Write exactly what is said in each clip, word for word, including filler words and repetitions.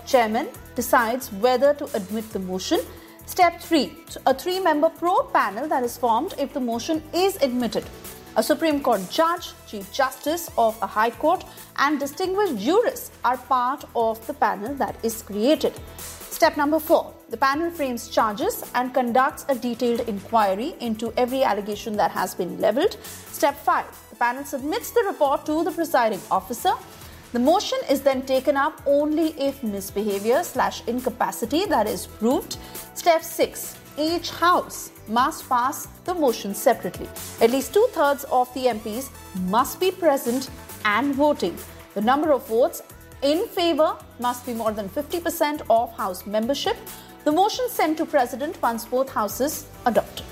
chairman decides whether to admit the motion. Step three, a three-member probe panel that is formed if the motion is admitted. A Supreme Court judge, Chief Justice of a High Court, and distinguished jurists are part of the panel that is created. Step number four, the panel frames charges and conducts a detailed inquiry into every allegation that has been levelled. Step five, the panel submits the report to the presiding officer. The motion is then taken up only if misbehaviour slash incapacity that is proved. Step six, each house must pass the motion separately. At least two-thirds of the M Ps must be present and voting. The number of votes in favour must be more than fifty percent of House membership. The motion sent to President once both houses adopted.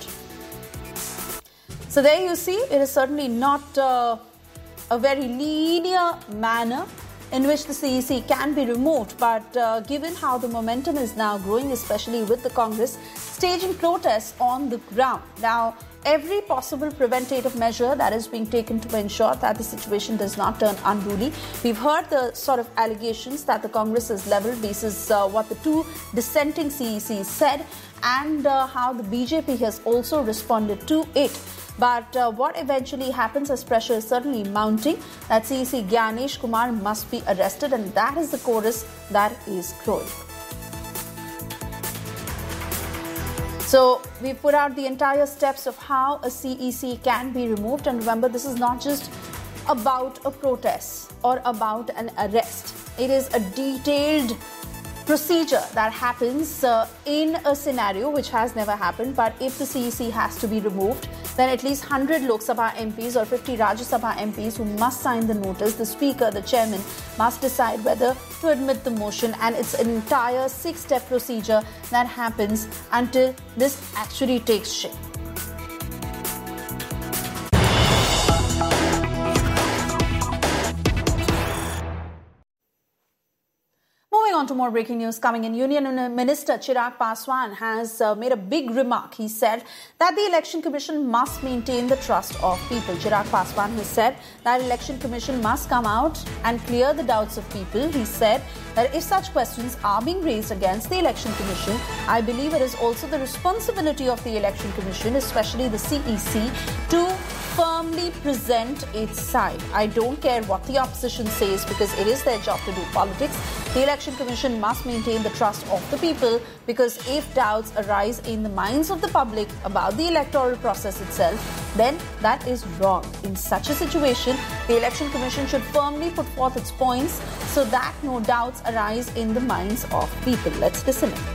So there you see, it is certainly not uh, a very linear manner in which the C E C can be removed, but uh, given how the momentum is now growing, especially with the Congress staging protests on the ground. Now, every possible preventative measure that is being taken to ensure that the situation does not turn unruly. We've heard the sort of allegations that the Congress has levelled basis uh, what the two dissenting C E Cs said, and uh, how the B J P has also responded to it. But uh, what eventually happens as pressure is certainly mounting, that C E C Gyanesh Kumar must be arrested, and that is the chorus that is growing. So we put out the entire steps of how a C E C can be removed. And remember, this is not just about a protest or about an arrest. It is a detailed procedure that happens uh, in a scenario which has never happened. But if the C E C has to be removed, then at least one hundred Lok Sabha M Ps or fifty Rajya Sabha M Ps who must sign the notice, the Speaker, the Chairman, must decide whether to admit the motion. And it's an entire six-step procedure that happens until this actually takes shape. Moving on to more breaking news coming in. Union Minister Chirag Paswan has uh, made a big remark. He said that the Election Commission must maintain the trust of people. Chirag Paswan has said that Election Commission must come out and clear the doubts of people. He said that if such questions are being raised against the Election Commission, I believe it is also the responsibility of the Election Commission, especially the C E C, to firmly present its side. I don't care what the opposition says, because it is their job to do politics. The Election Commission must maintain the trust of the people, because if doubts arise in the minds of the public about the electoral process itself, then that is wrong. In such a situation, the Election Commission should firmly put forth its points so that no doubts arise in the minds of people. Let's listen in.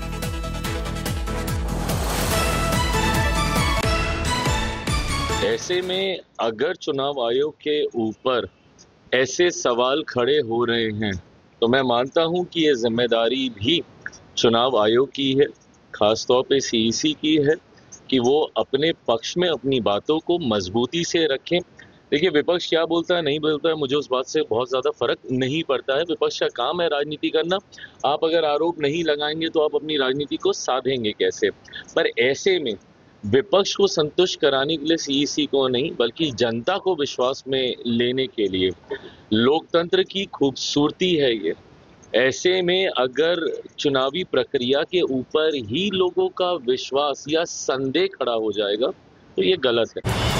ऐसे में अगर चुनाव आयोग के ऊपर ऐसे सवाल खड़े हो रहे हैं, तो मैं मानता हूं कि ये जिम्मेदारी भी चुनाव आयोग की है, खासतौर पे सी ई सी की है, कि वो अपने पक्ष में अपनी बातों को मजबूती से रखें। देखिए, विपक्ष क्या बोलता है नहीं बोलता है, मुझे उस बात से बहुत ज़्यादा फर्क नहीं पड़ता है। विपक्ष का काम है राजनीति करना। आप अगर आरोप नहीं लगाएंगे तो आप अपनी राजनीति को साधेंगे कैसे? पर ऐसे में विपक्ष को संतुष्ट कराने के लिए सी ई सी को नहीं, बल्कि जनता को विश्वास में लेने के लिए लोकतंत्र की खूबसूरती है ये। ऐसे में अगर चुनावी प्रक्रिया के ऊपर ही लोगों का विश्वास या संदेह खड़ा हो जाएगा तो ये गलत है।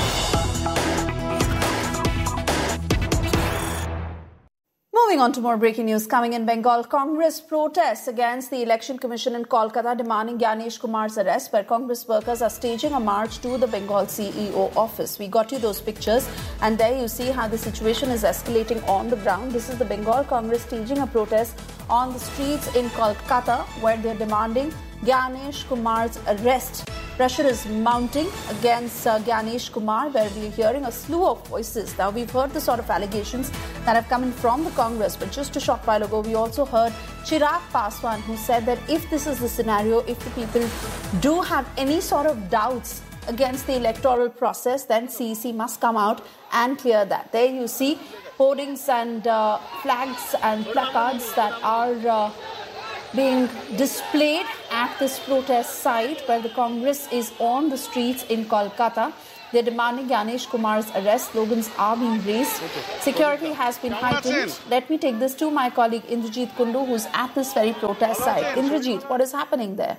Moving on to more breaking news coming in. Bengal Congress protests against the Election Commission in Kolkata demanding Gyanesh Kumar's arrest, where Congress workers are staging a march to the Bengal C E O office. We got you those pictures, and there you see how the situation is escalating on the ground. This is the Bengal Congress staging a protest on the streets in Kolkata, where they're demanding Gyanesh Kumar's arrest. Pressure is mounting against uh, Gyanesh Kumar, where we are hearing a slew of voices. Now, we've heard the sort of allegations that have come in from the Congress, but just a short while ago, we also heard Chirag Paswan, who said that if this is the scenario, if the people do have any sort of doubts against the electoral process, then C E C must come out and clear that. There you see hoardings and uh, flags and placards that are uh, being displayed at this protest site, where the Congress is on the streets in Kolkata. They're demanding Ganesh Kumar's arrest. Slogans are being raised. Security has been heightened. Let me take this to my colleague Indrajit Kundu, who's at this very protest site. Indrajit, what is happening there?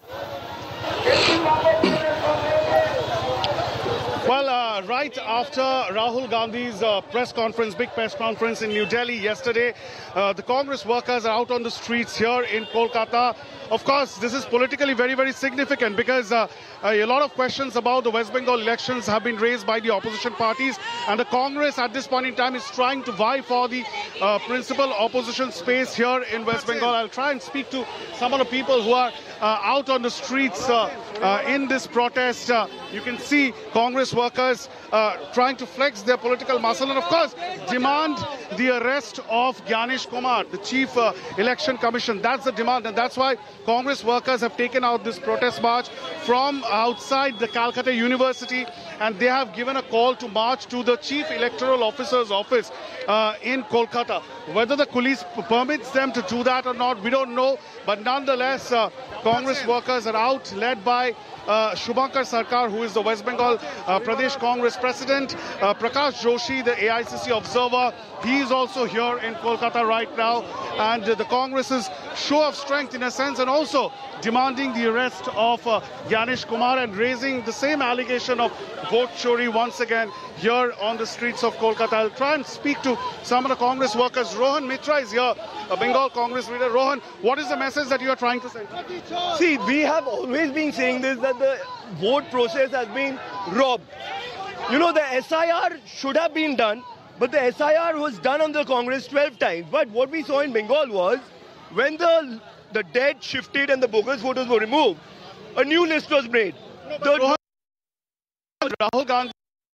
Well, uh, right after Rahul Gandhi's uh, press conference, big press conference in New Delhi yesterday, uh, the Congress workers are out on the streets here in Kolkata. Of course, this is politically very, very significant because uh, a lot of questions about the West Bengal elections have been raised by the opposition parties, and the Congress at this point in time is trying to vie for the uh, principal opposition space here in West Bengal. I'll try and speak to some of the people who are uh, out on the streets uh, uh, in this protest. Uh, you can see Congress workers uh, trying to flex their political muscle and, of course, demand the arrest of Ganesh Kumar, the Chief uh, Election Commission. That's the demand, and that's why Congress workers have taken out this protest march from outside the Calcutta University, and they have given a call to march to the Chief Electoral Officer's office uh, in Kolkata. Whether the police permits them to do that or not, we don't know, but nonetheless, uh, Congress workers are out, led by Uh, Shubhankar Sarkar, who is the West Bengal uh, Pradesh Congress President, uh, Prakash Joshi, the A I C C observer. He is also here in Kolkata right now, and uh, the Congress's show of strength in a sense, and also demanding the arrest of uh, Ganesh Kumar and raising the same allegation of vote chori once again here on the streets of Kolkata. I'll try and speak to some of the Congress workers. Rohan Mitra is here, a Bengal Congress leader. Rohan, what is the message that you are trying to send? See, we have always been saying this, that the vote process has been robbed. You know, the S I R should have been done, but the S I R was done on the Congress twelve times. But what we saw in Bengal was, when the the dead shifted and the bogus voters were removed, a new list was made. No, the Rohan, Rahul Gandhi.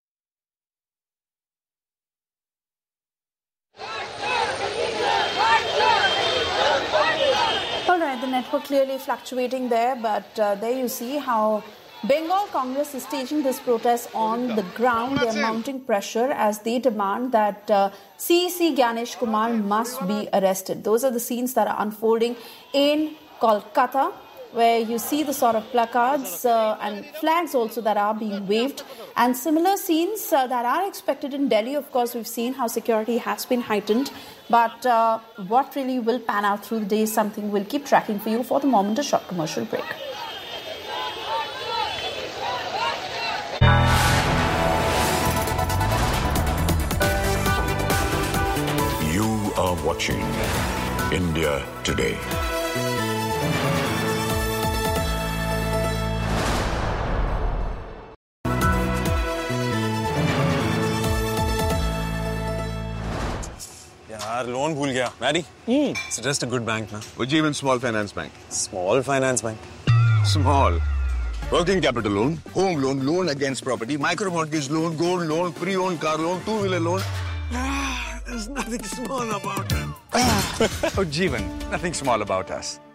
All right, the network clearly fluctuating there, but uh, there you see how Bengal Congress is staging this protest on the ground. They are mounting pressure as they demand that uh, C E C Ganesh Kumar must be arrested. Those are the scenes that are unfolding in Kolkata, where you see the sort of placards uh, and flags also that are being waved. And similar scenes uh, that are expected in Delhi. Of course, we've seen how security has been heightened. But uh, what really will pan out through the day is something we'll keep tracking for you. For the moment, a short commercial break. You are watching India Today. यार loan भूल गया Mary it's just a good bank ना Ujjivan Small Finance Bank. small finance bank Small. Working capital loan, home loan, loan against property, micro mortgage loan, gold loan, pre-owned car loan, two-wheeler loan. there's nothing small about it Ujjivan, nothing small about us.